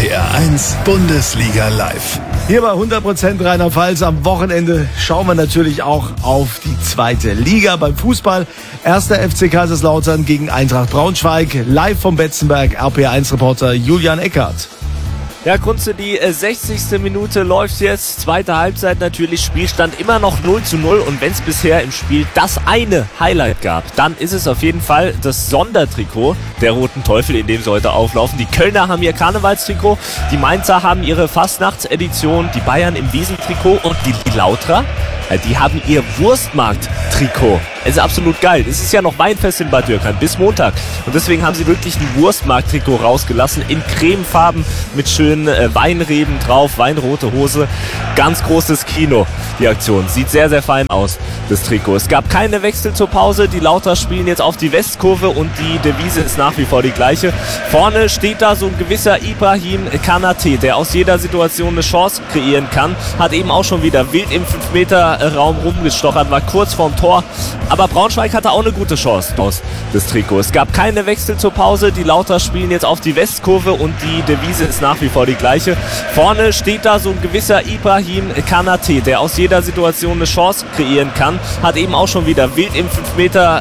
RPR 1 Bundesliga live. Hier bei 100% Rheinland-Pfalz am Wochenende schauen wir natürlich auch auf die zweite Liga beim Fußball. Erster FC Kaiserslautern gegen Eintracht Braunschweig. Live vom Betzenberg, RPR 1 Reporter Julian Eckert. Ja, Kunze, die 60. Minute läuft jetzt. Zweite Halbzeit natürlich. Spielstand immer noch 0:0. Und wenn es bisher im Spiel das eine Highlight gab, dann ist es auf jeden Fall das Sondertrikot der Roten Teufel, in dem sie heute auflaufen. Die Kölner haben ihr Karnevalstrikot, die Mainzer haben ihre Fastnachtsedition, die Bayern im Wiesentrikot und die Lauterer, die haben ihr Wurstmarkt-Trikot. Es ist absolut geil. Es ist ja noch Weinfest in Bad Dürkheim bis Montag. Und deswegen haben sie wirklich ein Wurstmarkt-Trikot rausgelassen in Cremefarben mit schönen Weinreben drauf, weinrote Hose. Ganz großes Kino, die Aktion. Sieht sehr, sehr fein aus, das Trikot. Es gab keine Wechsel zur Pause. Die Lauter spielen jetzt auf die Westkurve und die Devise ist nach wie vor die gleiche. Vorne steht da so ein gewisser Ibrahim Kanate, der aus jeder Situation eine Chance kreieren kann. Hat eben auch schon wieder wild im 5-Meter-Raum rumgestochert, war kurz vorm Tor. Aber Braunschweig hatte auch eine gute Chance aus das Trikot. Es gab keine Wechsel zur Pause. Die Lauter spielen jetzt auf die Westkurve und die Devise ist nach wie vor die gleiche. Vorne steht da so ein gewisser Ibrahim Kanate, der aus jeder Situation eine Chance kreieren kann. Hat eben auch schon wieder wild im 5-Meter